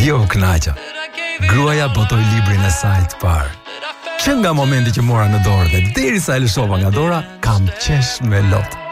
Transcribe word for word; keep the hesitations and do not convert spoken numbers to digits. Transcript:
Jo u kënaqa. Gruaja botoi librin e saj të parë. Që nga momenti që mora në dorë dhe derisa e lëshova nga dora, kam qesh me lot.